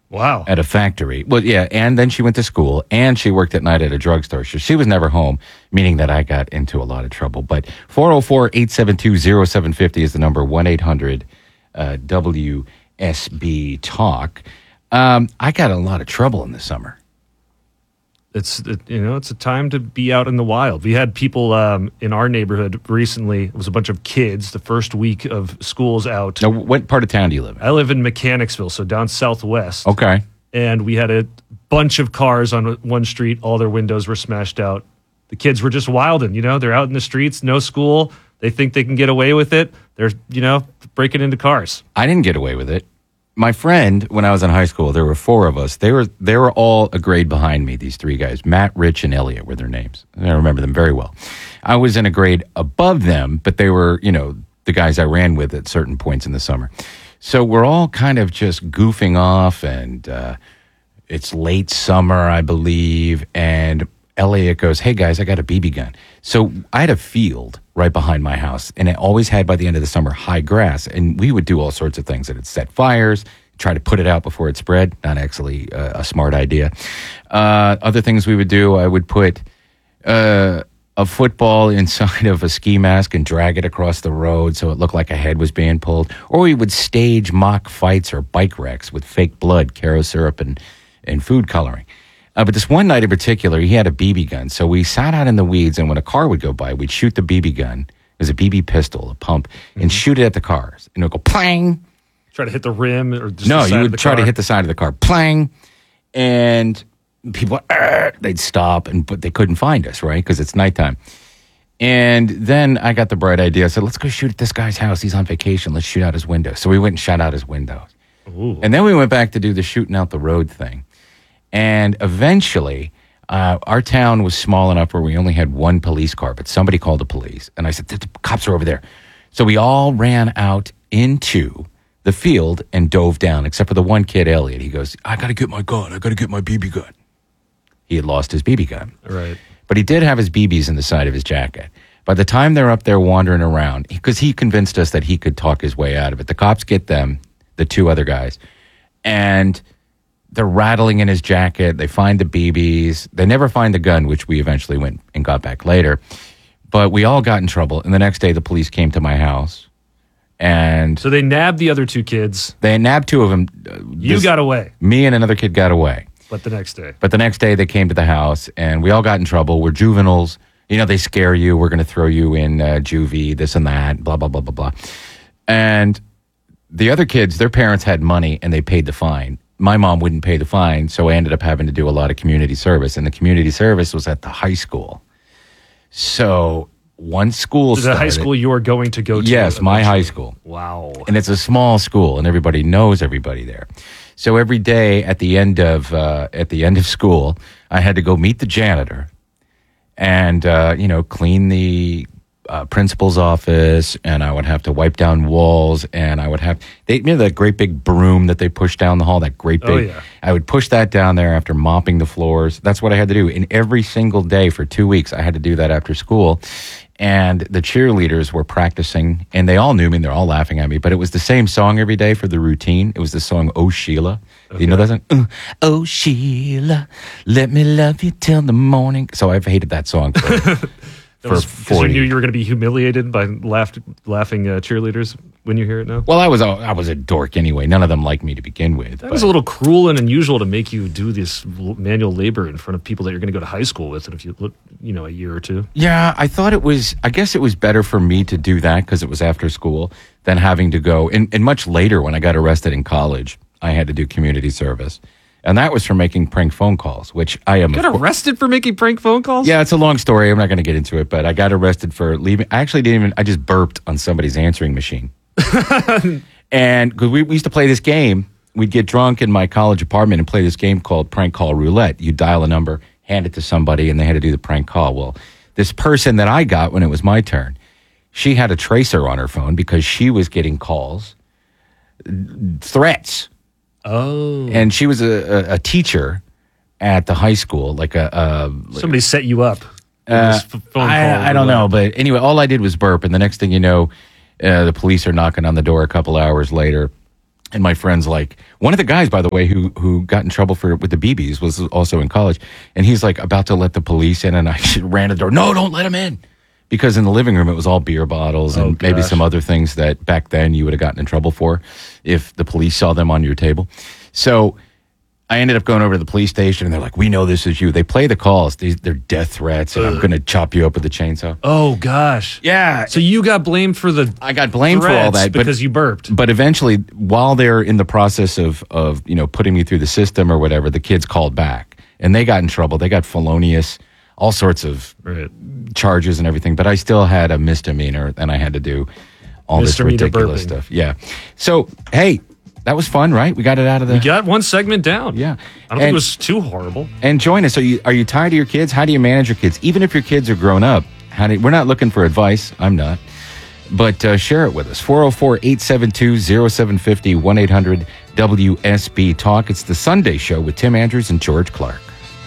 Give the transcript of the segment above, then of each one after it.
Wow. At a factory. Well, yeah, and then she went to school, and she worked at night at a drugstore. So she was never home, meaning that I got into a lot of trouble. But 404-872-0750 is the number, 1-800-WSB-TALK. I got a lot of trouble in the summer. It's a time to be out in the wild. We had people in our neighborhood recently. It was a bunch of kids. The first week of school's out. Now, what part of town do you live in? I live in Mechanicsville, so down southwest. Okay. And we had a bunch of cars on one street. All their windows were smashed out. The kids were just wilding. They're out in the streets, no school. They think they can get away with it. They're breaking into cars. I didn't get away with it. My friend, when I was in high school, there were four of us. They were all a grade behind me, these three guys. Matt, Rich, and Elliot were their names. I remember them very well. I was in a grade above them, but they were, the guys I ran with at certain points in the summer. So we're all kind of just goofing off, and it's late summer, I believe, and Elliot goes, "Hey, guys, I got a BB gun." So I had a field right behind my house, and it always had, by the end of the summer, high grass, and we would do all sorts of things. It'd set fires, try to put it out before it spread. Not actually a smart idea. Other things we would do, I would put a football inside of a ski mask and drag it across the road so it looked like a head was being pulled. Or we would stage mock fights or bike wrecks with fake blood, Caro syrup, and food coloring. But this one night in particular, he had a BB gun. So we sat out in the weeds, and when a car would go by, we'd shoot the BB gun. It was a BB pistol, a pump, and shoot it at the cars. And it would go plang. Try to hit the rim or just No, the side you of would the try car. to hit the side of the car. Plang. And people, they'd stop, but they couldn't find us, right? Because it's nighttime. And then I got the bright idea. I said, let's go shoot at this guy's house. He's on vacation. Let's shoot out his window. So we went and shot out his windows. Ooh. And then we went back to do the shooting out the road thing. And eventually, our town was small enough where we only had one police car, but somebody called the police. And I said, the cops are over there. So we all ran out into the field and dove down, except for the one kid, Elliot. He goes, I got to get my gun. I got to get my BB gun. He had lost his BB gun. Right. But he did have his BBs in the side of his jacket. By the time they're up there wandering around, because he convinced us that he could talk his way out of it, the cops get them, the two other guys, and they're rattling in his jacket. They find the BBs. They never find the gun, which we eventually went and got back later. But we all got in trouble. And the next day, the police came to my house. And So they nabbed the other two kids. they nabbed two of them. You got away. Me and another kid got away. But the next day. But the next day, they came to the house, and we all got in trouble. We're juveniles. They scare you. We're going to throw you in juvie, this and that, blah, blah, blah, blah, blah. And the other kids, their parents had money, and they paid the fine. My mom wouldn't pay the fine, so I ended up having to do a lot of community service, and the community service was at the high school. So once school The started... high school you are going to go to? Yes, my eventually. high school. Wow. And it's a small school, and everybody knows everybody there. So every day at the end of school, I had to go meet the janitor and clean the principal's office, and I would have to wipe down walls, and I would have that great big broom that they push down the hall, that great big. Oh, yeah. I would push that down there after mopping the floors. That's what I had to do. And every single day for 2 weeks, I had to do that after school. And the cheerleaders were practicing, and they all knew me, and they're all laughing at me. But it was the same song every day for the routine. It was the song, Oh, Sheila. Okay. You know that song? Oh, Sheila, let me love you till the morning. So I've hated that song for 40 you knew you were going to be humiliated by laughing cheerleaders when you hear it now? Well, I was a dork anyway. None of them liked me to begin with. That was a little cruel and unusual to make you do this manual labor in front of people that you're going to go to high school with in a year or two. Yeah, I guess it was better for me to do that because it was after school than having to go. And much later when I got arrested in college, I had to do community service. And that was for making prank phone calls, which I am. You got arrested for making prank phone calls? Yeah, it's a long story. I'm not going to get into it, but I got arrested for leaving. I actually I just burped on somebody's answering machine. And because we used to play this game, we'd get drunk in my college apartment and play this game called Prank Call Roulette. You dial a number, hand it to somebody, and they had to do the prank call. Well, this person that I got when it was my turn, she had a tracer on her phone because she was getting calls, threats. Oh. And she was a teacher at the high school, somebody set you up. Phone call. I don't know, but anyway, all I did was burp, and the next thing you know, the police are knocking on the door a couple hours later, And my friend's like, one of the guys, by the way, who got in trouble with the BBs was also in college. And he's like about to let the police in. And I ran to the door. No, don't let him in. Because in the living room, it was all beer bottles and maybe some other things that back then you would have gotten in trouble for if the police saw them on your table. So I ended up going over to the police station, and they're like, we know this is you. They play the calls. They're death threats, and I'm going to chop you up with a chainsaw. Oh, gosh. Yeah. So you got blamed for I got blamed for all that. Because you burped. But eventually, while they're in the process of putting me through the system or whatever, the kids called back, and they got in trouble. They got felonious, all sorts of charges and everything. But I still had a misdemeanor, and I had to do all this ridiculous stuff. Yeah. So, hey, that was fun, right? We got it out of the... We got one segment down. Yeah. I don't think it was too horrible. And join us. Are you tired of your kids? How do you manage your kids? Even if your kids are grown up, we're not looking for advice. I'm not. But share it with us. 404-872-0750, 1-800-WSB-TALK. It's the Sunday Show with Tim Andrews and George Clark.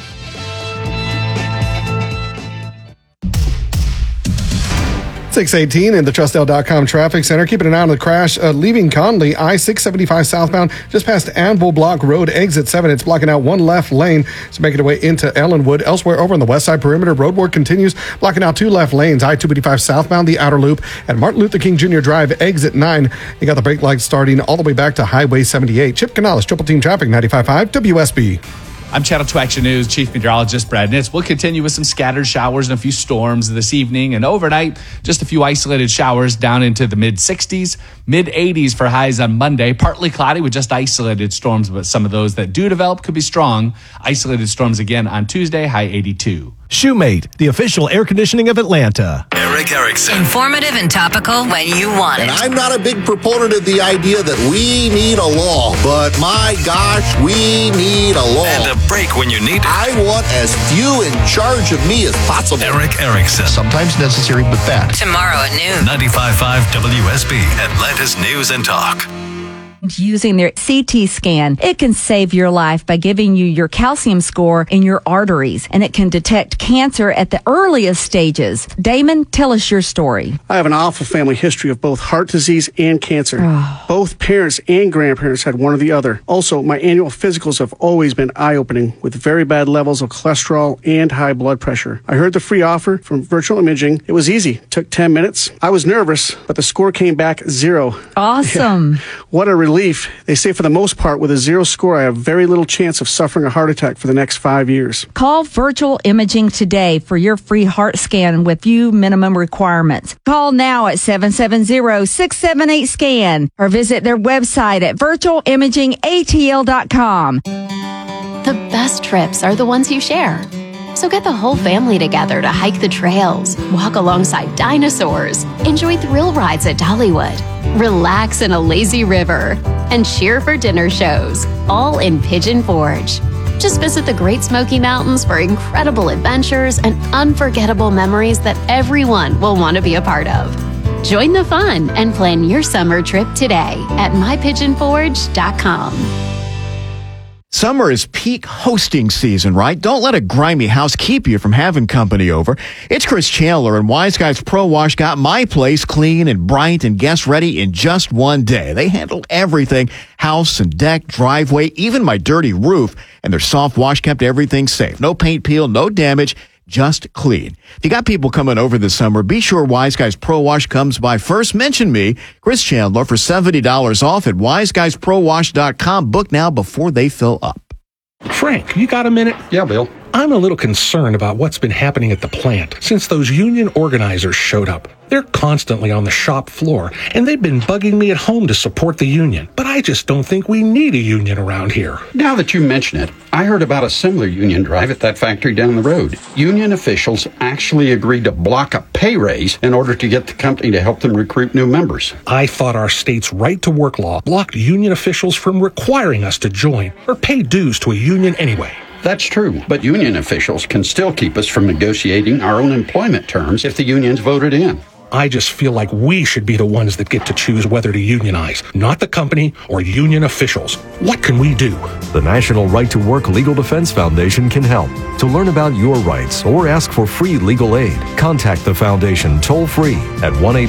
.618 in the TrustL.com traffic center. Keeping an eye on the crash leaving Conley, I-675 southbound, just past Anvil Block Road, exit 7. It's blocking out one left lane, so making it way into Ellenwood. Elsewhere over on the west side perimeter, road work continues, blocking out two left lanes. I-285 southbound, the outer loop, at Martin Luther King Jr. Drive, exit 9. You got the brake lights starting all the way back to Highway 78. Chip Canales, Triple Team Traffic, 95.5 WSB. I'm Channel 2 Action News Chief Meteorologist Brad Nitz. We'll continue with some scattered showers and a few storms this evening and overnight. Just a few isolated showers down into the mid-60s, mid-80s for highs on Monday. Partly cloudy with just isolated storms, but some of those that do develop could be strong. Isolated storms again on Tuesday, high 82. Shoemate, the official air conditioning of Atlanta. Eric Erickson. Informative and topical when you want it. And I'm not a big proponent of the idea that we need a law, but my gosh, we need a law. And a break when you need it. I want as few in charge of me as possible. Eric Erickson. Sometimes necessary, but bad. Tomorrow at noon. 95.5 WSB, Atlanta's News and Talk. Using their CT scan, it can save your life by giving you your calcium score in your arteries, and it can detect cancer at the earliest stages. Damon, tell us your story. I have an awful family history of both heart disease and cancer. Both parents and grandparents had one or the other. Also, my annual physicals have always been eye-opening with very bad levels of cholesterol and high blood pressure. I heard the free offer from Virtual Imaging. It was easy. Took 10 minutes. I was nervous, but the score came back 0. Awesome. Yeah. What a relief. They say for the most part, with a 0 score, I have very little chance of suffering a heart attack for the next 5 years. Call Virtual Imaging today for your free heart scan with few minimum requirements. Call now at 770-678-SCAN or visit their website at virtualimagingatl.com. The best trips are the ones you share. So get the whole family together to hike the trails, walk alongside dinosaurs, enjoy thrill rides at Dollywood, relax in a lazy river, and cheer for dinner shows, all in Pigeon Forge. Just visit the Great Smoky Mountains for incredible adventures and unforgettable memories that everyone will want to be a part of. Join the fun and plan your summer trip today at mypigeonforge.com. Summer is peak hosting season, right? Don't let a grimy house keep you from having company over. It's Chris Chandler, and Wise Guys Pro Wash got my place clean and bright and guest ready in just one day. They handled everything, house and deck, driveway, even my dirty roof, and their soft wash kept everything safe. No paint peel, no damage, just clean. If you got people coming over this summer, be sure Wise Guys Pro Wash comes by first. Mention me, Chris Chandler, for $70 off at wiseguysprowash.com. Book now before they fill up. Frank, you got a minute? Yeah, Bill. I'm a little concerned about what's been happening at the plant since those union organizers showed up. They're constantly on the shop floor, and they've been bugging me at home to support the union. But I just don't think we need a union around here. Now that you mention it, I heard about a similar union drive at that factory down the road. Union officials actually agreed to block a pay raise in order to get the company to help them recruit new members. I thought our state's right-to-work law blocked union officials from requiring us to join or pay dues to a union anyway. That's true, but union officials can still keep us from negotiating our own employment terms if the union's voted in. I just feel like we should be the ones that get to choose whether to unionize, not the company or union officials. What can we do? The National Right to Work Legal Defense Foundation can help. To learn about your rights or ask for free legal aid, contact the foundation toll-free at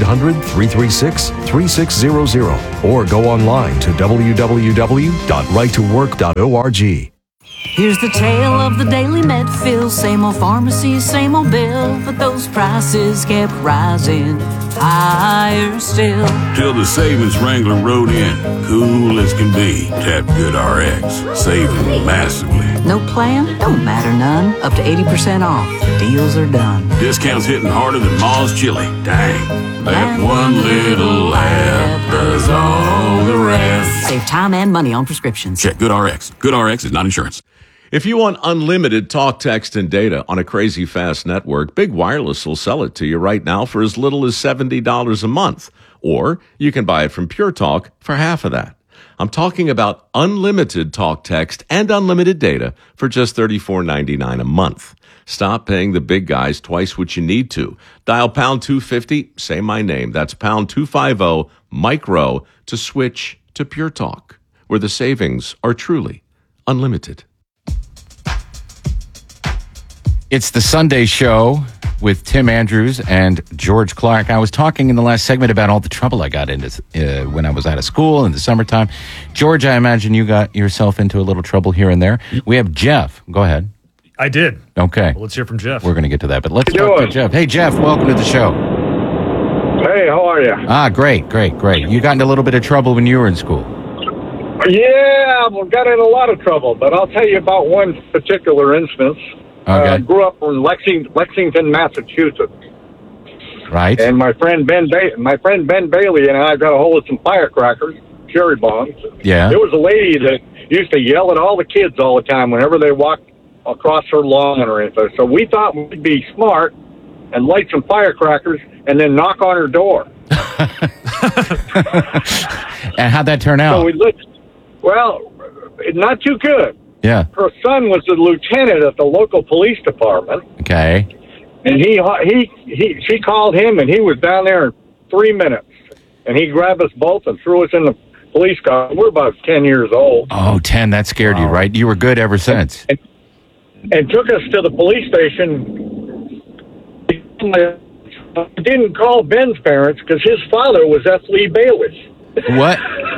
1-800-336-3600 or go online to www.righttowork.org. Here's the tale of the Daily Medfill. Same old pharmacy, same old bill, but those prices kept rising higher still. Till the savings Wrangler rode in, cool as can be. Tap GoodRx, saving massively. No plan? Don't matter none. Up to 80% off. The deals are done. Discounts hitting harder than Ma's chili. Dang. That one little laugh does all the rest. Save time and money on prescriptions. Check GoodRx. GoodRx is not insurance. If you want unlimited talk, text, and data on a crazy fast network, Big Wireless will sell it to you right now for as little as $70 a month. Or you can buy it from Pure Talk for half of that. I'm talking about unlimited talk, text, and unlimited data for just $34.99 a month. Stop paying the big guys twice what you need to. Dial pound 250, say my name. That's pound 250 micro to switch to Pure Talk, where the savings are truly unlimited. It's the Sunday Show with Tim Andrews and George Clark. I was talking in the last segment about all the trouble I got into when I was out of school in the summertime. George, I imagine you got yourself into a little trouble here and there. We have Jeff. Go ahead. I did. Okay. Well, let's hear from Jeff. We're going to get to that, but let's talk to Jeff. Hey, Jeff, welcome to the show. Hey, how are you? Great. You got into a little bit of trouble when you were in school. Yeah, I got in a lot of trouble, but I'll tell you about one particular instance. Okay. Grew up in Lexington, Massachusetts. Right. And my friend Ben Bailey and I got a hold of some firecrackers, cherry bombs. Yeah. There was a lady that used to yell at all the kids all the time whenever they walked across her lawn or anything. So we thought we'd be smart and light some firecrackers and then knock on her door. And how'd that turn out? So well, not too good. Yeah. Her son was a lieutenant at the local police department. Okay. And she called him, and he was down there in 3 minutes. And he grabbed us both and threw us in the police car. We're about 10 years old. Oh, 10. That scared you, right? You were good ever since. And took us to the police station. He didn't call Ben's parents because his father was F. Lee Bailey. What?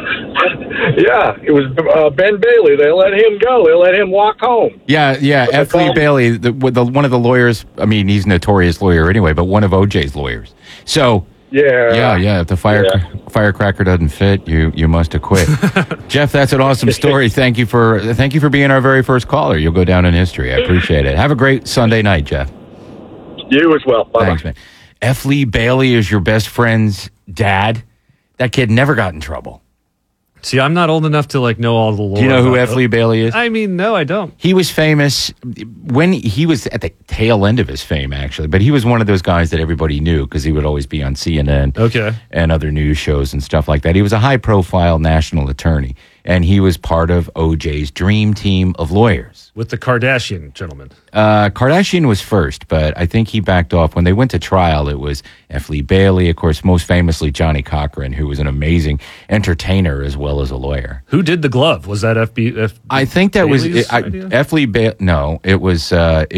Yeah, it was Ben Bailey. They let him go. They let him walk home. Yeah. F. Lee Bailey, one of the lawyers. I mean, he's a notorious lawyer anyway, but one of OJ's lawyers. So yeah. If the firecracker doesn't fit, you must have quit. Jeff, that's an awesome story. Thank you for being our very first caller. You'll go down in history. I appreciate it. Have a great Sunday night, Jeff. You as well. Bye. Thanks, man. F. Lee Bailey is your best friend's dad. That kid never got in trouble. See, I'm not old enough to know all the lore. Do you know who F. Lee Bailey is? I mean, no, I don't. He was famous when he was at the tail end of his fame, actually. But he was one of those guys that everybody knew because he would always be on CNN and other news shows and stuff like that. He was a high-profile national attorney, and he was part of OJ's dream team of lawyers. With the Kardashian gentleman. Kardashian was first, but I think he backed off. When they went to trial, it was F. Lee Bailey, of course, most famously Johnny Cochran, who was an amazing entertainer as well as a lawyer. Who did the glove? Was that F. I think that Bailey's was F. Lee Bailey. No, it was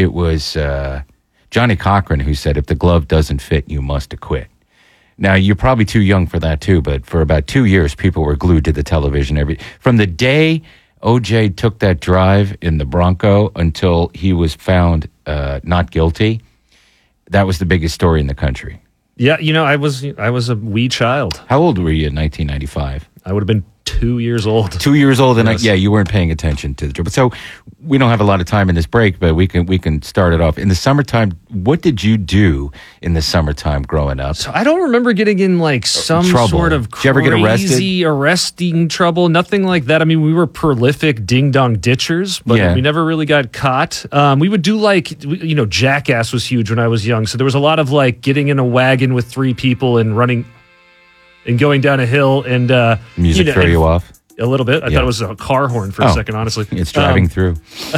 Johnny Cochran who said, if the glove doesn't fit, you must acquit. Now, you're probably too young for that, too, but for about 2 years, people were glued to the television. From the day OJ took that drive in the Bronco until he was found not guilty, that was the biggest story in the country. Yeah, I was a wee child. How old were you in 1995? I would have been 2 years old. 2 years old, and you weren't paying attention to the job. So we don't have a lot of time in this break, but we can start it off. In the summertime, what did you do in the summertime growing up? So I don't remember getting in some trouble. Sort of Did you ever get crazy arresting trouble. Nothing like that. I mean, we were prolific ding-dong ditchers, but we never really got caught. We would do Jackass was huge when I was young. So there was a lot of getting in a wagon with 3 people and running and going down a hill and music throw you off a little bit. I thought it was a car horn for a second, honestly. It's driving through.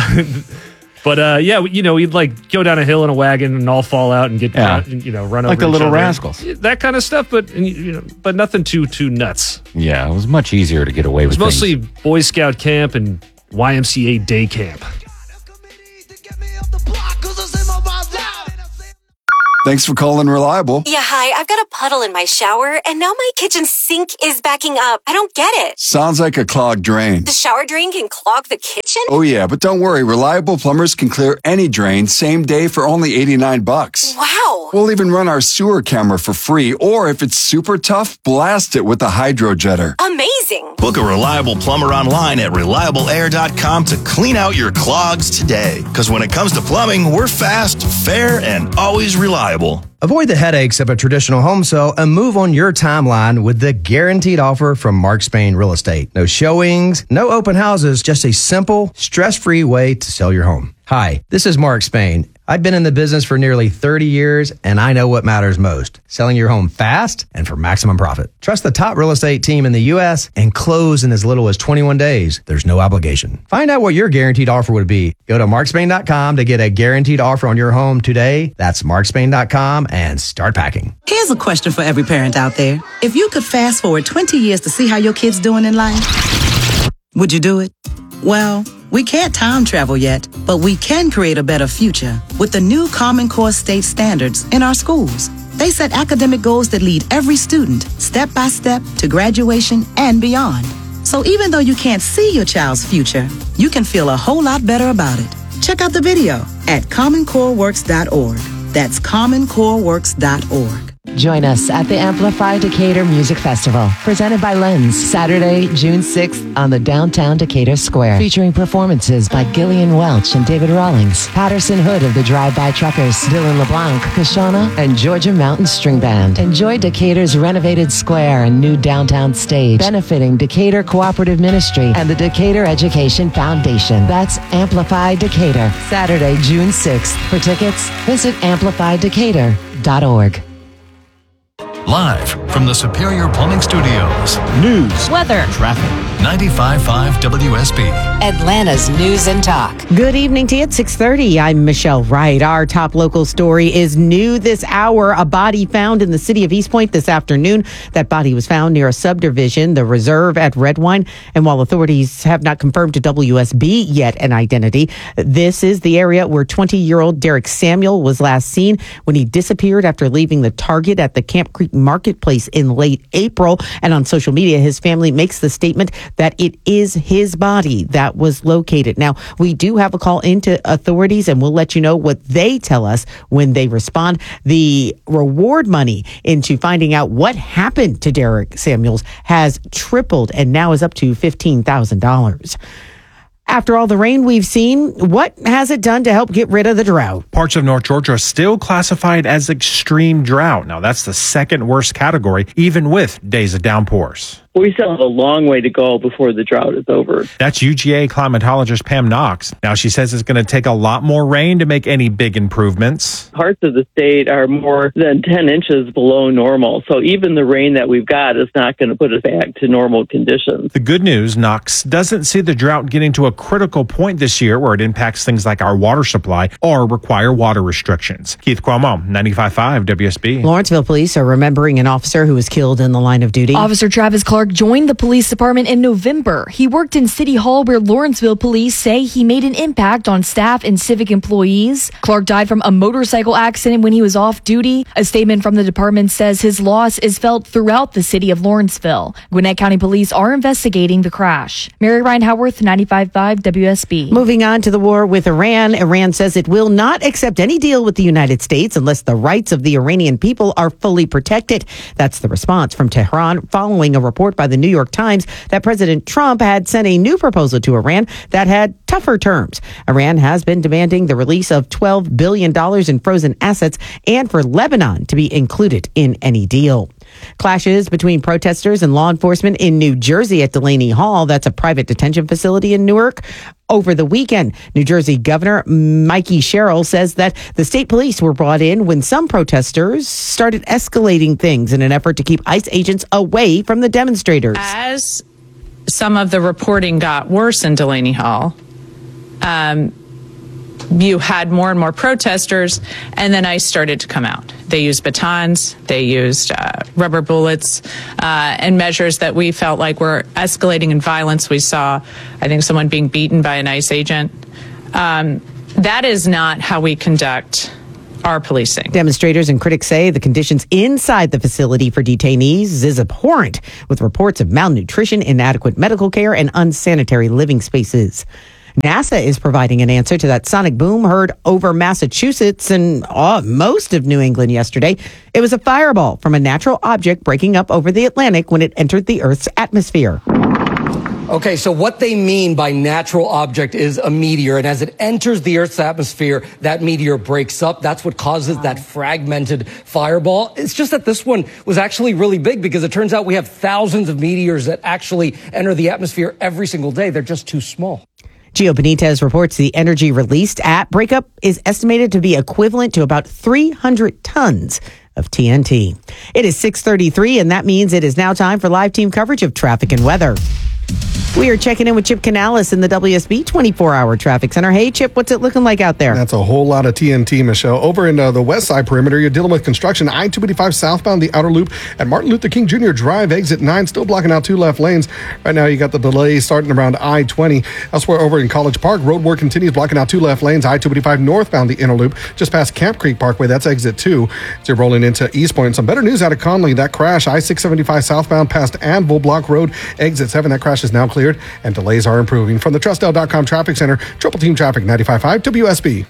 But we'd go down a hill in a wagon and all fall out and get run over like the each Little other. Rascals, that kind of stuff. But but nothing too nuts. Yeah, it was much easier to get away with. It was mostly Boy Scout camp and YMCA Day Camp. Thanks for calling Reliable. Yeah, hi. I've got a puddle in my shower, and now my kitchen sink is backing up. I don't get it. Sounds like a clogged drain. The shower drain can clog the kitchen? Oh, yeah, but don't worry. Reliable plumbers can clear any drain same day for only $89. Wow. We'll even run our sewer camera for free, or if it's super tough, blast it with a hydro jetter. Amazing. Book a Reliable plumber online at reliableair.com to clean out your clogs today. Because when it comes to plumbing, we're fast, fair, and always reliable. Avoid the headaches of a traditional home sale and move on your timeline with the guaranteed offer from Mark Spain Real Estate. No showings, no open houses, just a simple, stress-free way to sell your home. Hi, this is Mark Spain. I've been in the business for nearly 30 years, and I know what matters most. Selling your home fast and for maximum profit. Trust the top real estate team in the U.S. and close in as little as 21 days. There's no obligation. Find out what your guaranteed offer would be. Go to markspain.com to get a guaranteed offer on your home today. That's markspain.com and start packing. Here's a question for every parent out there. If you could fast forward 20 years to see how your kid's doing in life, would you do it? Well, we can't time travel yet, but we can create a better future with the new Common Core state standards in our schools. They set academic goals that lead every student step by step to graduation and beyond. So even though you can't see your child's future, you can feel a whole lot better about it. Check out the video at commoncoreworks.org. That's commoncoreworks.org. Join us at the Amplify Decatur Music Festival, presented by Lens, Saturday, June 6th on the downtown Decatur Square, featuring performances by Gillian Welch and David Rawlings, Patterson Hood of the Drive-By Truckers, Dylan LeBlanc, Kashona, and Georgia Mountain String Band. Enjoy Decatur's renovated square and new downtown stage, benefiting Decatur Cooperative Ministry and the Decatur Education Foundation. That's Amplify Decatur, Saturday, June 6th. For tickets, visit amplifydecatur.org. Live from the Superior Plumbing Studios. News, weather, traffic. 95.5 WSB. Atlanta's News and Talk. Good evening to you at 6:30. I'm Michelle Wright. Our top local story is new this hour. A body found in the city of East Point this afternoon. That body was found near a subdivision, the Reserve at Redwine. And while authorities have not confirmed to WSB yet an identity, this is the area where 20-year-old Derek Samuel was last seen when he disappeared after leaving the Target at the Camp Creek Marketplace in late April. And on social media, his family makes the statement that it is his body that was located. Now, we do have a call into authorities, and we'll let you know what they tell us when they respond. The reward money into finding out what happened to Derek Samuels has tripled and now is up to $15,000. After all the rain we've seen, what has it done to help get rid of the drought? Parts of North Georgia are still classified as extreme drought. Now, that's the second worst category, even with days of downpours. We still have a long way to go before the drought is over. That's UGA climatologist Pam Knox. Now, she says it's going to take a lot more rain to make any big improvements. Parts of the state are more than 10 inches below normal. So even the rain that we've got is not going to put us back to normal conditions. The good news, Knox doesn't see the drought getting to a critical point this year where it impacts things like our water supply or require water restrictions. Keith Cuomo, 95.5 WSB. Lawrenceville police are remembering an officer who was killed in the line of duty. Officer Travis Clark joined the police department in November. He worked in City Hall, where Lawrenceville police say he made an impact on staff and civic employees. Clark died from a motorcycle accident when he was off duty. A statement from the department says his loss is felt throughout the city of Lawrenceville. Gwinnett County police are investigating the crash. Mary Ryan Howarth, 95.5 WSB. Moving on to the war with Iran. Iran says it will not accept any deal with the United States unless the rights of the Iranian people are fully protected. That's the response from Tehran following a report by the New York Times that President Trump had sent a new proposal to Iran that had tougher terms. Iran has been demanding the release of $12 billion in frozen assets and for Lebanon to be included in any deal. Clashes between protesters and law enforcement in New Jersey at Delaney Hall, that's a private detention facility in Newark, over the weekend. New Jersey Governor Mikey Sherrill says that the state police were brought in when some protesters started escalating things in an effort to keep ICE agents away from the demonstrators. As some of the reporting got worse in Delaney Hall, you had more and more protesters, and then ICE started to come out. They used batons, they used rubber bullets, and measures that we felt like were escalating in violence. We saw, I think, someone being beaten by an ICE agent. That is not how we conduct our policing. Demonstrators and critics say the conditions inside the facility for detainees is abhorrent, with reports of malnutrition, inadequate medical care, and unsanitary living spaces. NASA is providing an answer to that sonic boom heard over Massachusetts and most of New England yesterday. It was a fireball from a natural object breaking up over the Atlantic when it entered the Earth's atmosphere. Okay, so what they mean by natural object is a meteor, and as it enters the Earth's atmosphere, that meteor breaks up. That's what causes that fragmented fireball. It's just that this one was actually really big because it turns out we have thousands of meteors that actually enter the atmosphere every single day. They're just too small. Gio Benitez reports the energy released at breakup is estimated to be equivalent to about 300 tons of TNT. It is 6:33, and that means it is now time for live team coverage of traffic and weather. We are checking in with Chip Canales in the WSB 24-hour traffic center. Hey, Chip, what's it looking like out there? That's a whole lot of TNT, Michelle. Over in the west side perimeter, you're dealing with construction. I-285 southbound, the outer loop at Martin Luther King Jr. Drive, exit 9, still blocking out 2 left lanes. Right now, you got the delay starting around I-20. Elsewhere over in College Park, road work continues, blocking out 2 left lanes. I-285 northbound, the inner loop, just past Camp Creek Parkway. That's exit 2. So you're rolling into East Point. Some better news out of Conley. That crash, I-675 southbound past Anvil Block Road, exit 7. That crash is now cleared, and delays are improving. From the Trustdale.com Traffic Center, Triple Team Traffic 95.5 WSB.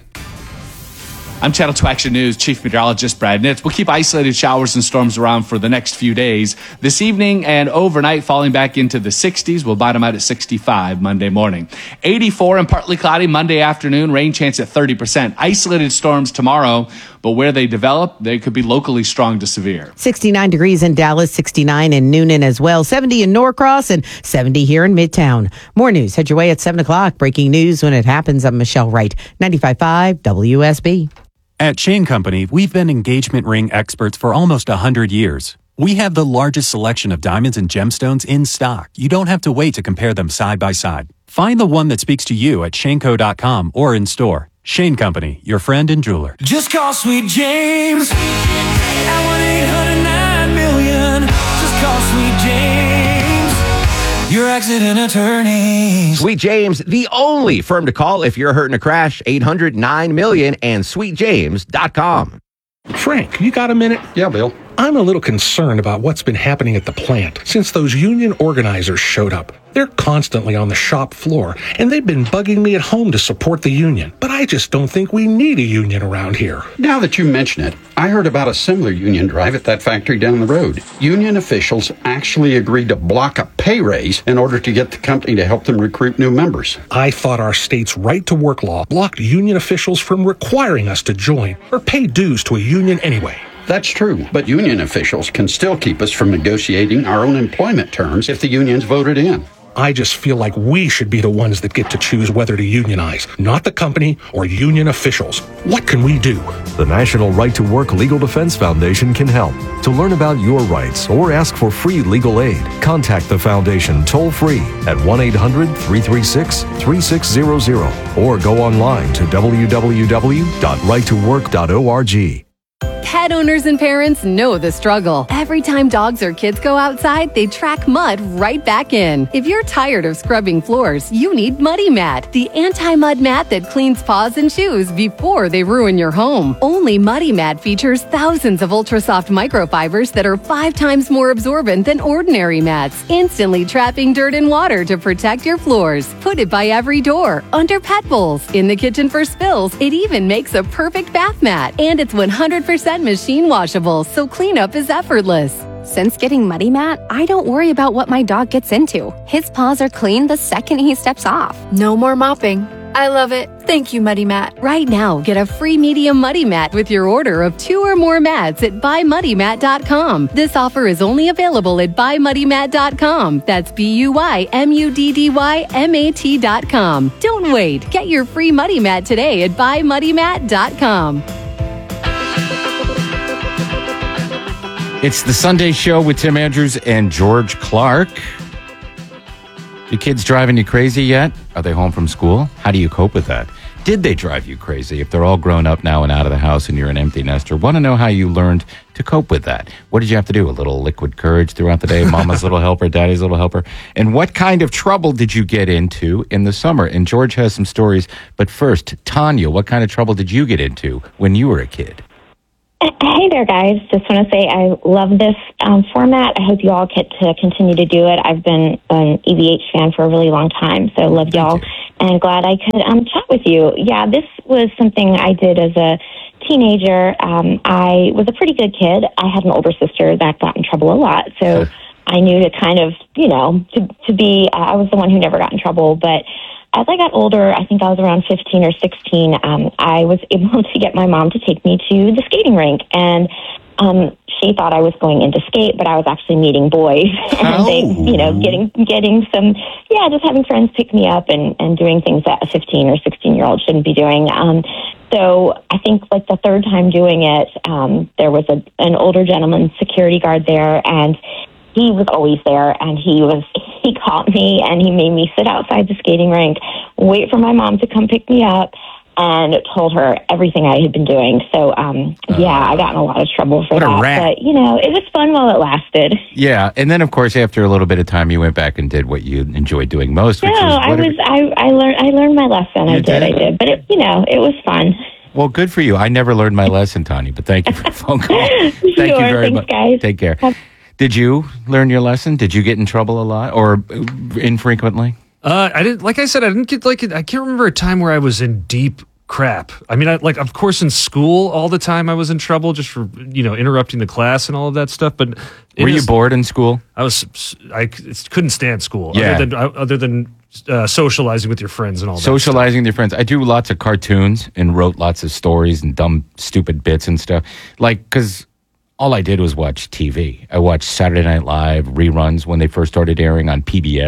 I'm Channel 2 Action News Chief Meteorologist Brad Nitz. We'll keep isolated showers and storms around for the next few days. This evening and overnight, falling back into the 60s. We'll bottom out at 65 Monday morning. 84 and partly cloudy Monday afternoon. Rain chance at 30%. Isolated storms tomorrow, but where they develop, they could be locally strong to severe. 69 degrees in Dallas, 69 in Noonan as well, 70 in Norcross, and 70 here in Midtown. More news. Head your way at 7 o'clock. Breaking news when it happens. I'm Michelle Wright, 95.5 WSB. At Shane Company, we've been engagement ring experts for almost 100 years. We have the largest selection of diamonds and gemstones in stock. You don't have to wait to compare them side by side. Find the one that speaks to you at shaneco.com or in store. Shane Company, your friend and jeweler. Just call Sweet James at 1-800-9-million. Just call Sweet James, your accident attorney. Sweet James, the only firm to call if you're hurt in a crash. 800-9-million and sweetjames.com. Frank, you got a minute? Yeah, Bill. I'm a little concerned about what's been happening at the plant since those union organizers showed up. They're constantly on the shop floor, and they've been bugging me at home to support the union. But I just don't think we need a union around here. Now that you mention it, I heard about a similar union drive at that factory down the road. Union officials actually agreed to block a pay raise in order to get the company to help them recruit new members. I thought our state's right-to-work law blocked union officials from requiring us to join or pay dues to a union anyway. That's true, but union officials can still keep us from negotiating our own employment terms if the union's voted in. I just feel like we should be the ones that get to choose whether to unionize, not the company or union officials. What can we do? The National Right to Work Legal Defense Foundation can help. To learn about your rights or ask for free legal aid, contact the foundation toll-free at 1-800-336-3600 or go online to www.righttowork.org. Pet owners and parents know the struggle. Every time dogs or kids go outside, they track mud right back in. If you're tired of scrubbing floors, you need Muddy Mat, the anti-mud mat that cleans paws and shoes before they ruin your home. Only Muddy Mat features thousands of ultra-soft microfibers that are 5 times more absorbent than ordinary mats, instantly trapping dirt and water to protect your floors. Put it by every door, under pet bowls, in the kitchen for spills. It even makes a perfect bath mat, and it's 100% machine washable, so cleanup is effortless. Since getting Muddy Mat, I don't worry about what my dog gets into. His paws are clean the second he steps off. No more mopping. I love it. Thank you, Muddy Mat. Right now, get a free medium Muddy Mat with your order of 2 or more mats at buymuddymat.com. This offer is only available at buymuddymat.com. That's BUYMUDDYMAT.com. Don't wait. Get your free Muddy Mat today at buymuddymat.com. It's the Sunday Show with Tim Andrews and George Clark. Your kids driving you crazy yet? Are they home from school? How do you cope with that? Did they drive you crazy? If they're all grown up now and out of the house and you're an empty nester, want to know how you learned to cope with that? What did you have to do? A little liquid courage throughout the day? Mama's little helper, daddy's little helper? And what kind of trouble did you get into in the summer? And George has some stories. But first, Tanya, what kind of trouble did you get into when you were a kid? Hey there, guys. Just want to say I love this format. I hope you all get to continue to do it. I've been an EVH fan for a really long time, so love y'all and glad I could chat with you. Yeah, this was something I did as a teenager. I was a pretty good kid. I had an older sister that got in trouble a lot, so I knew to kind of, to be, I was the one who never got in trouble, but as I got older, I think I was around 15 or 16, I was able to get my mom to take me to the skating rink. And she thought I was going in to skate, but I was actually meeting boys. And they, getting some, just having friends pick me up and doing things that a 15 or 16-year-old shouldn't be doing. So I think like the third time doing it, there was an older gentleman security guard there, and he was always there, and he caught me, and he made me sit outside the skating rink, wait for my mom to come pick me up, and told her everything I had been doing. So, I got in a lot of trouble for What a that. rat. But, it was fun while it lasted. Yeah, and then, of course, after a little bit of time, you went back and did what you enjoyed doing most, which I learned my lesson. I did. But, it was fun. Well, good for you. I never learned my lesson, Tanya, but thank you for the phone call. Thank you very thanks, much. Guys. Take care. Did you learn your lesson? Did you get in trouble a lot or infrequently? I didn't. Like I said, I didn't get I can't remember a time where I was in deep crap. I mean, of course, in school all the time I was in trouble just for interrupting the class and all of that stuff. But were you bored in school? I couldn't stand school. Yeah. Other than socializing with your friends and all that. Socializing with your friends. I do lots of cartoons and wrote lots of stories and dumb, stupid bits and stuff. Because all I did was watch TV. I watched Saturday Night Live reruns when they first started airing on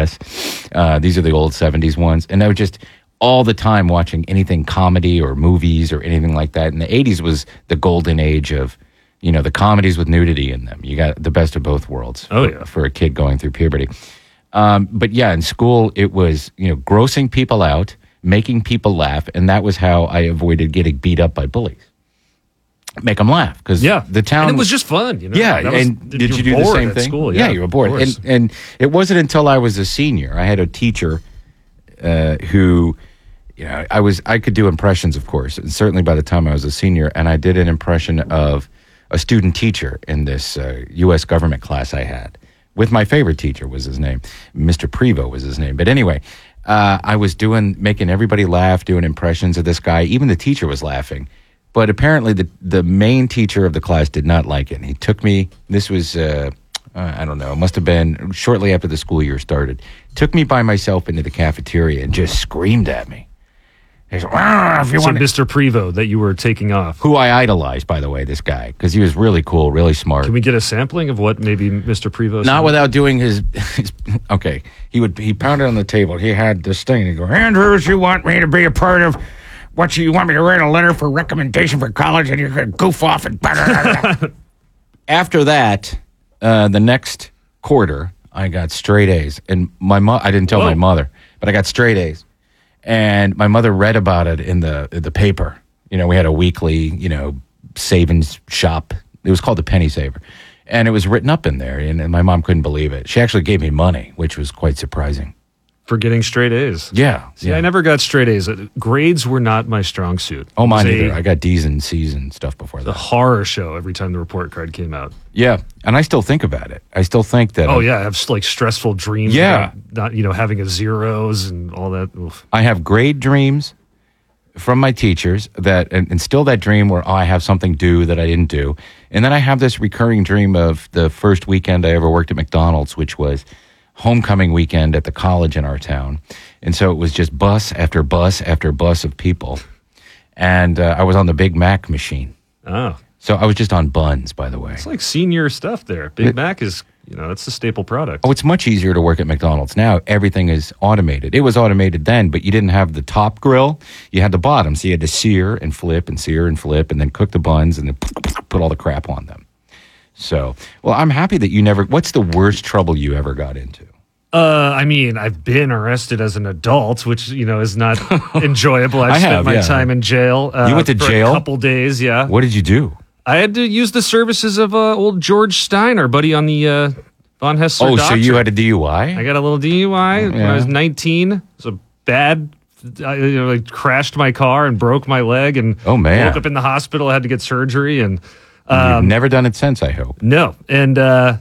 PBS. These are the old 70s ones. And I was just all the time watching anything comedy or movies or anything like that. And the 80s was the golden age of, the comedies with nudity in them. You got the best of both worlds for a kid going through puberty. But yeah, in school, it was, grossing people out, making people laugh. And that was how I avoided getting beat up by bullies. Make them laugh because the town. And it was just fun, Yeah, and did you do the same thing? School, you were bored, and it wasn't until I was a senior. I had a teacher who, I could do impressions, of course, and certainly by the time I was a senior, and I did an impression of a student teacher in this U.S. government class I had. With my favorite teacher was his name, Mr. Prevo was his name. But anyway, I was making everybody laugh, doing impressions of this guy. Even the teacher was laughing. But apparently the main teacher of the class did not like it. And he took me, this was, I don't know, it must have been shortly after the school year started, took me by myself into the cafeteria and just screamed at me. He said, if you want Mr. Prevo that you were taking off. Who I idolized, by the way, this guy, because he was really cool, really smart. Can we get a sampling of what maybe Mr. Prevo said? Not without doing his okay. He pounded on the table. He had this thing. He'd go, Andrews, you want me to be a part of what you want me to write a letter for recommendation for college, and you're going to goof off and after that, the next quarter, I got straight A's, and I didn't tell my mother, but I got straight A's, and my mother read about it in the paper. We had a weekly, savings shop. It was called the Penny Saver, and it was written up in there, and my mom couldn't believe it. She actually gave me money, which was quite surprising. For getting straight A's. Yeah. See, I never got straight A's. Grades were not my strong suit. Oh, mine either. I got D's and C's and stuff before that. The horror show every time the report card came out. Yeah, and I still think about it. I still think that. I have stressful dreams. Yeah. About not having a zeros and all that. Oof. I have grade dreams from my teachers and still that dream where I have something due that I didn't do. And then I have this recurring dream of the first weekend I ever worked at McDonald's, which was homecoming weekend at the college in our town. And so it was just bus after bus after bus of people. And I was on the Big Mac machine. Oh. So I was just on buns, by the way. It's like senior stuff there. Big Mac is, that's the staple product. Oh, it's much easier to work at McDonald's now. Everything is automated. It was automated then, but you didn't have the top grill. You had the bottom. So you had to sear and flip and then cook the buns and then put all the crap on them. So, well, I'm happy that you never. What's the worst trouble you ever got into? I mean, I've been arrested as an adult, which, is not enjoyable. I've spent my time in jail. You went to for jail? a couple days, yeah. What did you do? I had to use the services of old George Stein, our buddy on the Von Hessler Oh, so doctrine. you had a DUI? I got a little DUI when I was 19. It was a bad... I crashed my car and broke my leg and woke up in the hospital. I had to get surgery. And you've never done it since, I hope. No. And...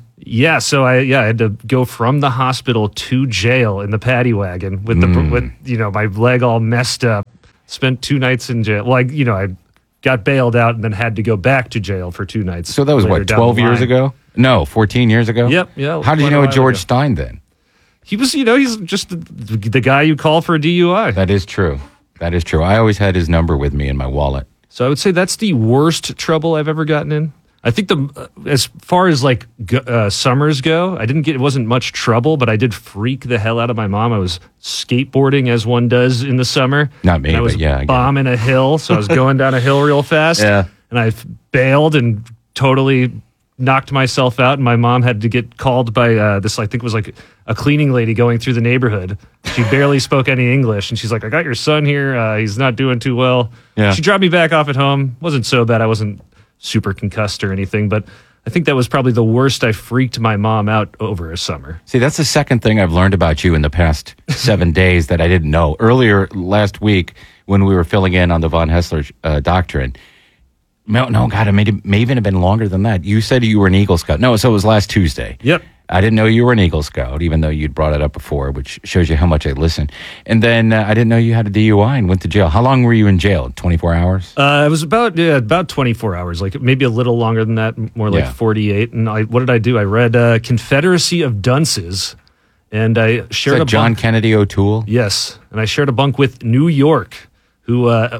so I had to go from the hospital to jail in the paddy wagon with my leg all messed up. Spent 2 nights in jail. Well, I got bailed out and then had to go back to jail for 2 nights. So that was what, 12 years ago? No, 14 years ago? Yep. Yeah. How did you know George Stein then? He was, he's just the guy you call for a DUI. That is true. I always had his number with me in my wallet. So I would say that's the worst trouble I've ever gotten in. I think as far as summers go, it wasn't much trouble, but I did freak the hell out of my mom. I was skateboarding as one does in the summer. Not me, I was but yeah. I bombing a hill, so I was going down a hill real fast. Yeah. And I bailed and totally knocked myself out, and my mom had to get called by this, I think it was like a cleaning lady going through the neighborhood. She barely spoke any English, and she's like, I got your son here. He's not doing too well. Yeah. She dropped me back off at home. Wasn't so bad. I wasn't super concussed or anything, but I think that was probably the worst I freaked my mom out over a summer. See, that's the second thing I've learned about you in the past 7 days that I didn't know. Earlier last week, when we were filling in on the Von Hessler doctrine, no, God, it may even have been longer than that. You said you were an Eagle Scout. No, so it was last Tuesday. Yep. I didn't know you were an Eagle Scout, even though you'd brought it up before, which shows you how much I listen. And then I didn't know you had a DUI and went to jail. How long were you in jail? 24 hours? It was about 24 hours, like maybe a little longer than that, more like 48. And what did I do? I read Confederacy of Dunces, and I shared a John bunk. Kennedy O'Toole? Yes, and I shared a bunk with New York, who I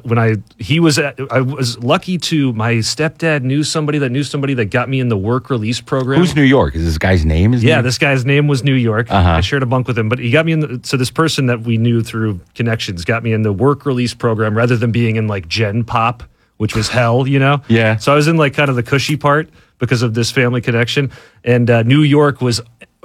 was lucky to, my stepdad knew somebody that got me in the work release program. Who's New York? Is this guy's name? This guy's name was New York. I shared a bunk with him, but he got me so this person that we knew through connections got me in the work release program rather than being in like Gen Pop, which was hell, Yeah. So I was in like kind of the cushy part because of this family connection. And New York was,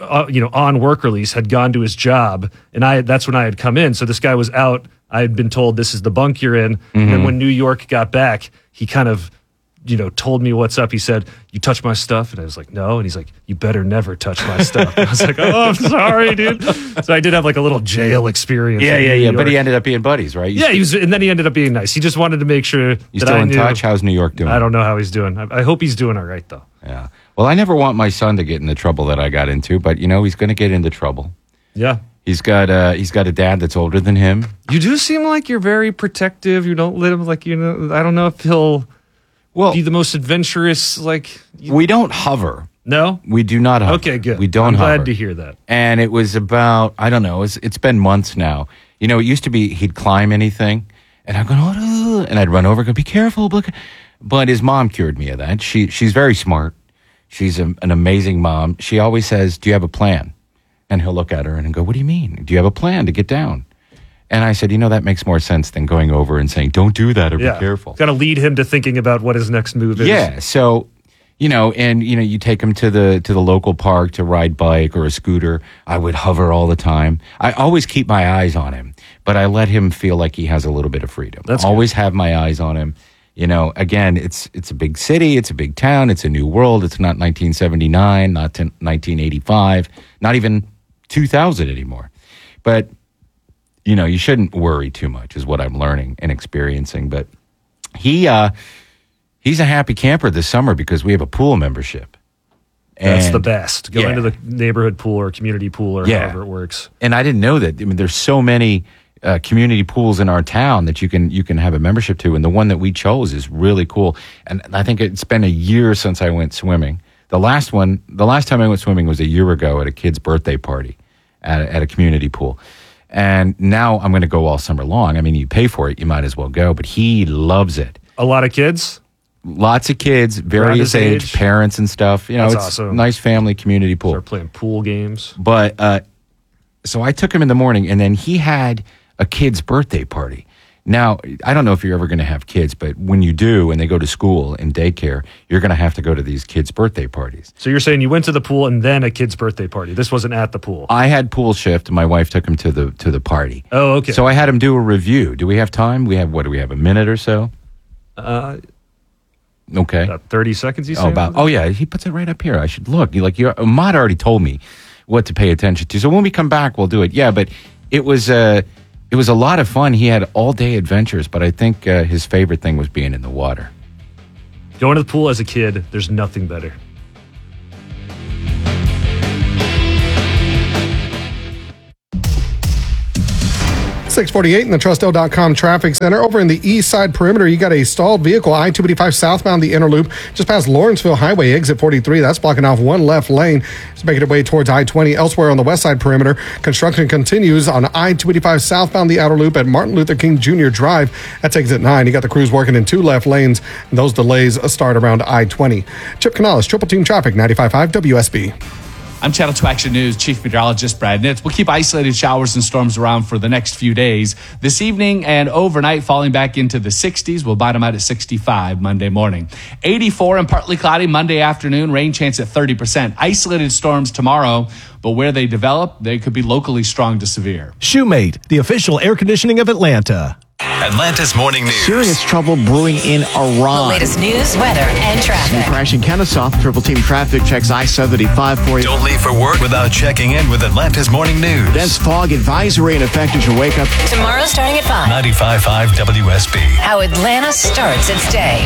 on work release, had gone to his job, and that's when I had come in. So this guy was out. I had been told, this is the bunk you're in. Mm-hmm. And then when New York got back, he kind of, told me what's up. He said, you touch my stuff? And I was like, no. And he's like, you better never touch my stuff. And I was like, oh, I'm sorry, dude. So I did have like a little jail experience. Yeah. But he ended up being buddies, right? And then he ended up being nice. He just wanted to make sure You still in touch? How's New York doing? I don't know how he's doing. I hope he's doing all right, though. Yeah. Well, I never want my son to get in the trouble that I got into, but he's going to get into trouble. Yeah. He's got a dad that's older than him. You do seem like you're very protective. You don't let him I don't know if he'll be the most adventurous. We don't hover. No, we do not hover. Okay, good. We don't I'm hover. glad to hear that. And it was about, I don't know, it's been months now. It used to be he'd climb anything, and I'd go, oh, and I'd run over and go, be careful. But his mom cured me of that. She's very smart. She's an amazing mom. She always says, do you have a plan? And he'll look at her and go, what do you mean? Do you have a plan to get down? And I said, that makes more sense than going over and saying, don't do that or be careful. Got to lead him to thinking about what his next move is. Yeah. So, you take him to the local park to ride bike or a scooter. I would hover all the time. I always keep my eyes on him, but I let him feel like he has a little bit of freedom. That's always have my eyes on him. Again, it's a big city, it's a big town, it's a new world. It's not 1979, not 1985, not even 2000 anymore. But, you shouldn't worry too much is what I'm learning and experiencing. But he's a happy camper this summer because we have a pool membership. That's the best. Go into the neighborhood pool or community pool or however it works. And I didn't know that. There's so many community pools in our town that you can have a membership to. And the one that we chose is really cool. And I think it's been a year since I went swimming. The last time I went swimming was a year ago at a kid's birthday party at a community pool. And now I'm going to go all summer long. You pay for it, you might as well go. But he loves it. A lot of kids? Lots of kids, various age, parents and stuff. That's it's awesome. A nice family community pool. Start playing pool games. But so I took him in the morning, and then he had a kid's birthday party. Now, I don't know if you're ever going to have kids, but when you do and they go to school and daycare, you're going to have to go to these kids' birthday parties. So you're saying you went to the pool and then a kid's birthday party. This wasn't at the pool. I had pool shift and my wife took him to the party. Oh, okay. So I had him do a review. Do we have time? Do we have a minute or so? Okay. About 30 seconds, you say? Yeah, he puts it right up here. I should look. Ahmad already told me what to pay attention to. So when we come back, we'll do it. Yeah, but it was a lot of fun. He had all-day adventures, but I think his favorite thing was being in the water. Going to the pool as a kid, there's nothing better. 648 in the Trustdale.com traffic center. Over in the east side perimeter, you got a stalled vehicle, I-285 southbound the inner loop, just past Lawrenceville Highway, exit 43. That's blocking off one left lane. It's making its way towards I-20. Elsewhere on the west side perimeter, construction continues on I-285 southbound the outer loop at Martin Luther King Jr. Drive. That's exit 9. You got the crews working in two left lanes, and those delays start around I-20. Chip Canales, Triple Team Traffic, 95.5 WSB. I'm Channel 2 Action News Chief Meteorologist Brad Nitz. We'll keep isolated showers and storms around for the next few days. This evening and overnight, falling back into the 60s. We'll bottom out at 65 Monday morning. 84 and partly cloudy Monday afternoon. Rain chance at 30%. Isolated storms tomorrow, but where they develop, they could be locally strong to severe. Shoemate, the official air conditioning of Atlanta. Atlanta's morning news. Serious trouble brewing in Iran. The latest news, weather, and traffic. Crashing Kennesaw. Triple Team Traffic checks I-75 for you. Don't leave for work without checking in with Atlanta's morning news. Dense fog advisory in effect as you wake up. Tomorrow starting at 5. 95.5 WSB. How Atlanta starts its day.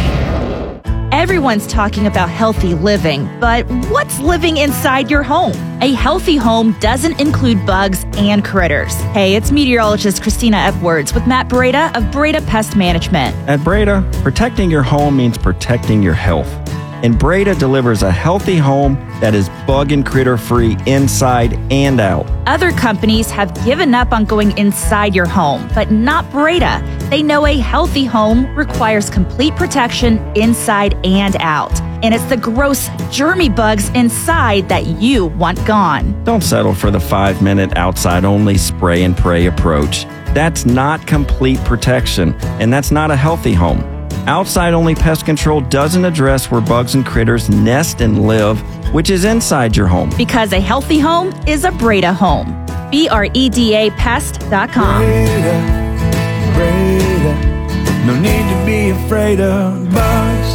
Everyone's talking about healthy living, but what's living inside your home? A healthy home doesn't include bugs and critters. Hey, it's meteorologist Christina Edwards with Matt Breda of Breda Pest Management. At Breda, protecting your home means protecting your health. And Breda delivers a healthy home that is bug and critter free inside and out. Other companies have given up on going inside your home, but not Breda. They know a healthy home requires complete protection inside and out. And it's the gross, germy bugs inside that you want gone. Don't settle for the 5-minute outside only spray and pray approach. That's not complete protection, and that's not a healthy home. Outside only pest control doesn't address where bugs and critters nest and live, which is inside your home. Because a healthy home is a Breda home. BREDAPest.com. Breda, no need to be afraid of bugs.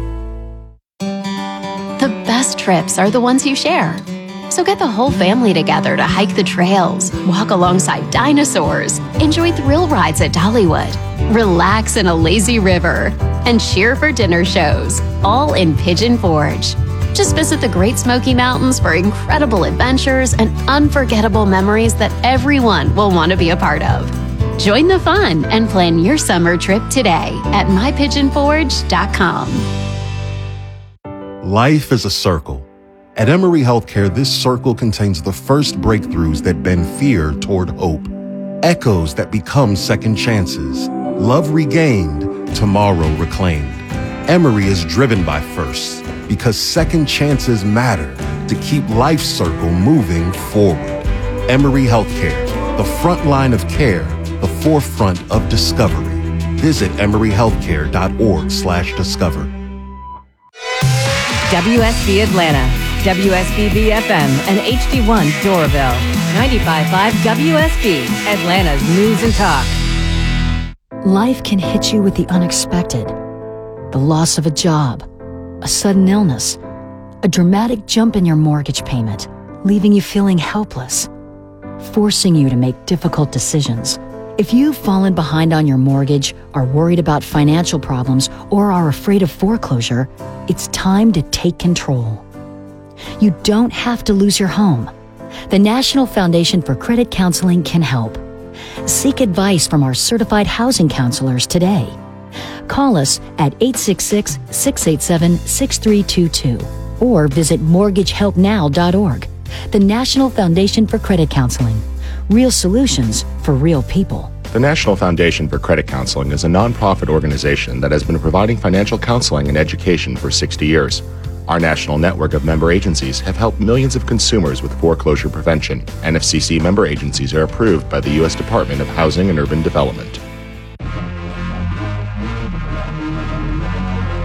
The best trips are the ones you share. So get the whole family together to hike the trails, walk alongside dinosaurs, enjoy thrill rides at Dollywood, relax in a lazy river, and cheer for dinner shows, all in Pigeon Forge. Just visit the Great Smoky Mountains for incredible adventures and unforgettable memories that everyone will want to be a part of. Join the fun and plan your summer trip today at mypigeonforge.com. Life is a circle. At Emory Healthcare, this circle contains the first breakthroughs that bend fear toward hope, echoes that become second chances, love regained, tomorrow reclaimed. Emory is driven by firsts because second chances matter to keep life's circle moving forward. Emory Healthcare, the front line of care, the forefront of discovery. Visit emoryhealthcare.org/discover. WSB Atlanta, WSB BFM, and HD1 Doraville. 95.5 WSB, Atlanta's News and Talk. Life can hit you with the unexpected. The loss of a job, a sudden illness, a dramatic jump in your mortgage payment, leaving you feeling helpless, forcing you to make difficult decisions. If you've fallen behind on your mortgage, are worried about financial problems, or are afraid of foreclosure, it's time to take control. You don't have to lose your home. The National Foundation for Credit Counseling can help. Seek advice from our certified housing counselors today. Call us at 866-687-6322 or visit mortgagehelpnow.org. The National Foundation for Credit Counseling. Real solutions for real people. The National Foundation for Credit Counseling is a nonprofit organization that has been providing financial counseling and education for 60 years. Our national network of member agencies have helped millions of consumers with foreclosure prevention. NFCC member agencies are approved by the U.S. Department of Housing and Urban Development.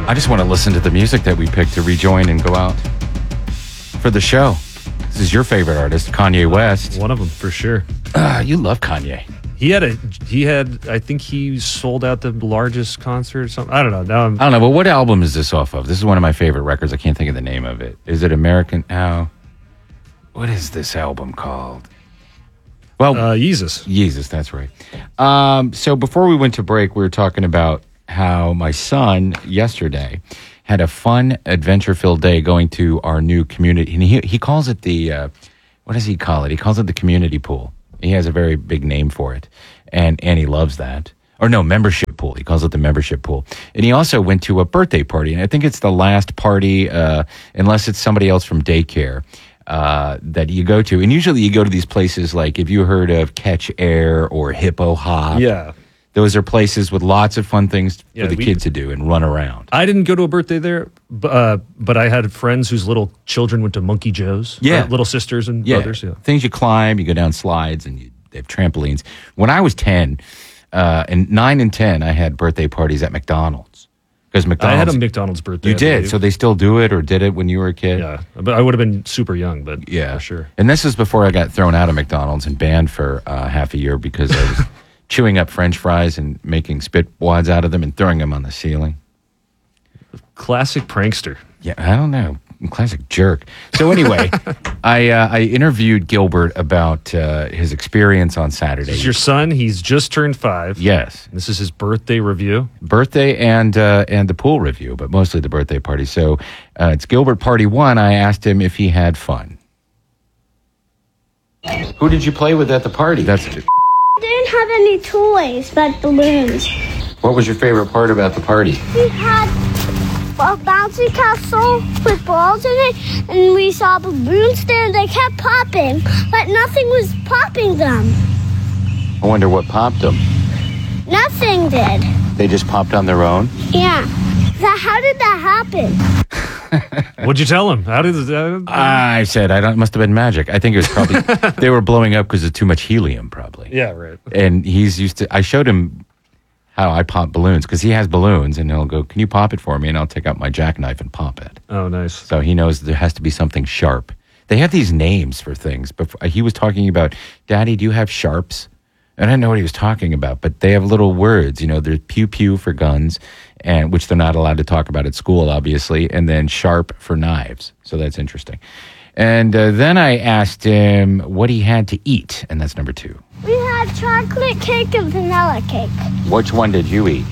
I just want to listen to the music that we picked to rejoin and go out for the show. This is your favorite artist, Kanye West. One of them, for sure. You love Kanye. He had, I think he sold out the largest concert or something. I don't know. Now I don't know, but what album is this off of? This is one of my favorite records. I can't think of the name of it. Is it American? What is this album called? Well, Yeezus. Yeezus, that's right. So before we went to break, we were talking about how my son yesterday had a fun, adventure-filled day going to our new community. And he calls it the, what does he call it? He calls it the community pool. He has a very big name for it. And he loves that. Or no, membership pool. He calls it the membership pool. And he also went to a birthday party. And I think it's the last party, unless it's somebody else from daycare, that you go to. And usually you go to these places like, if you heard of Catch Air or Hippo Hop. Yeah. Those are places with lots of fun things for the kids to do and run around. I didn't go to a birthday there, but I had friends whose little children went to Monkey Joe's. Yeah. Little sisters and brothers. Yeah. Things you climb, you go down slides, and they have trampolines. When I was 10, and 9 and 10, I had birthday parties at McDonald's. Because McDonald's. I had a McDonald's birthday. You I did? believe. So they still do it or did it when you were a kid? Yeah. But I would have been super young, but for sure. And this is before I got thrown out of McDonald's and banned for half a year because I was chewing up French fries and making spit wads out of them and throwing them on the ceiling. Classic prankster. Yeah, I don't know. Classic jerk. So anyway, I interviewed Gilbert about his experience on Saturday. This is your son. He's just turned 5. Yes. This is his birthday review. Birthday and the pool review, but mostly the birthday party. So it's Gilbert Party 1. I asked him if he had fun. Who did you play with at the party? That's it. Didn't have any toys but balloons. What was your favorite part about the party? We had a bouncy castle with balls in it, and we saw balloons there, and they kept popping, but nothing was popping them. I wonder what popped them. Nothing did. They just popped on their own? Yeah. How did that happen? What'd you tell him? How did I said, it must have been magic. I think it was probably, they were blowing up because of too much helium, probably. Yeah, right. And he's used to, I showed him how I pop balloons because he has balloons and he'll go, can you pop it for me? And I'll take out my jackknife and pop it. Oh, nice. So he knows there has to be something sharp. They have these names for things. But he was talking about, Daddy, do you have sharps? And I didn't know what he was talking about, but they have little words. You know, there's pew-pew for guns, and which they're not allowed to talk about at school, obviously, and then sharp for knives. So that's interesting. And then I asked him what he had to eat, and that's number 2. We had chocolate cake and vanilla cake. Which one did you eat?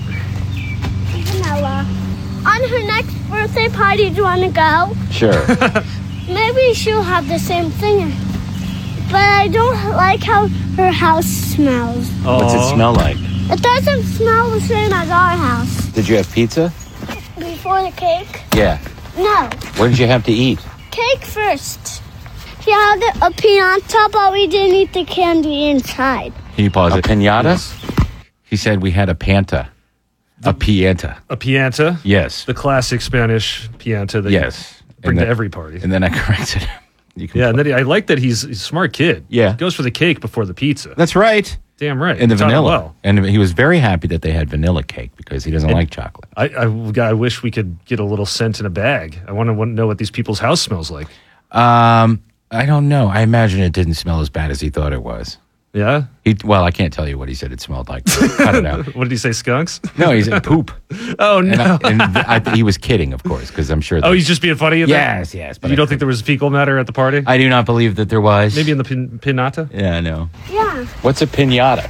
Vanilla. On her next birthday party, do you want to go? Sure. Maybe she'll have the same thing. But I don't like how her house smells. What's it smell like? It doesn't smell the same as our house. Did you have pizza? Before the cake? Yeah. No. What did you have to eat? Cake first. She had a piñata, but we didn't eat the candy inside. Can you pause it? Piñata? Yes. He said we had a pianta. A pianta. A pianta? Yes. The classic Spanish pianta that you bring to every party. And then I corrected him. And then I like that he's a smart kid. Yeah. He goes for the cake before the pizza. That's right. Damn right. And the Taught him vanilla. well. And he was very happy that they had vanilla cake because he doesn't like chocolate. I wish we could get a little scent in a bag. I want to know what these people's house smells like. I don't know. I imagine it didn't smell as bad as he thought it was. Yeah? Well, I can't tell you what he said it smelled like. Cut it out. What did he say, skunks? No, he said poop. Oh, no. He was kidding, of course, because I'm sure. Oh, he's just being funny? Yes. But you don't think there was fecal matter at the party? I do not believe that there was. Maybe in the piñata? Yeah, I know. Yeah. What's a piñata?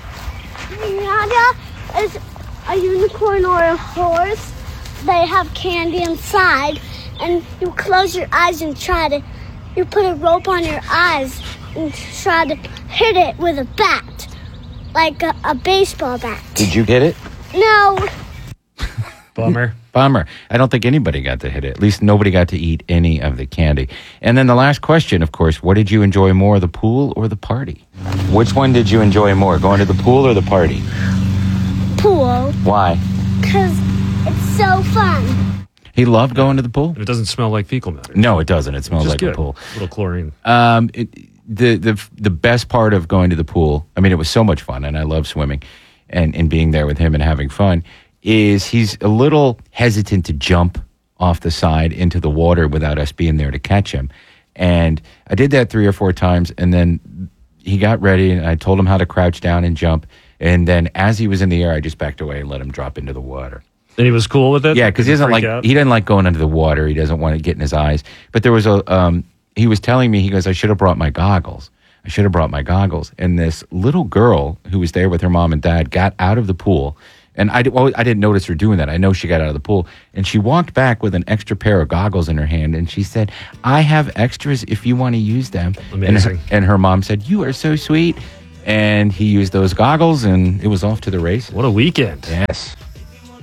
Piñata is a unicorn or a horse. They have candy inside, and you close your eyes and you put a rope on your eyes and try to hit it with a bat, like a baseball bat. Did you hit it? No. Bummer. I don't think anybody got to hit it. At least nobody got to eat any of the candy. And then the last question, of course, what did you enjoy more, the pool or the party? Which one did you enjoy more, going to the pool or the party? Pool. Why? Because it's so fun. He loved going to the pool? And it doesn't smell like fecal matter. No, it doesn't. It smells like good. a pool. A little chlorine. The best part of going to the pool, I mean, it was so much fun, and I love swimming and being there with him and having fun. is he's a little hesitant to jump off the side into the water without us being there to catch him. And I did that 3 or 4 times, and then he got ready, and I told him how to crouch down and jump. And then as he was in the air, I just backed away and let him drop into the water. And he was cool with it? Yeah, because he doesn't like going under the water. He doesn't want to get in his eyes. But there was he was telling me, he goes, I should have brought my goggles. And this little girl who was there with her mom and dad got out of the pool. And I didn't notice her doing that. I know she got out of the pool. And she walked back with an extra pair of goggles in her hand. And she said, I have extras if you want to use them. Amazing. And her mom said, you are so sweet. And he used those goggles, and it was off to the races. What a weekend. Yes.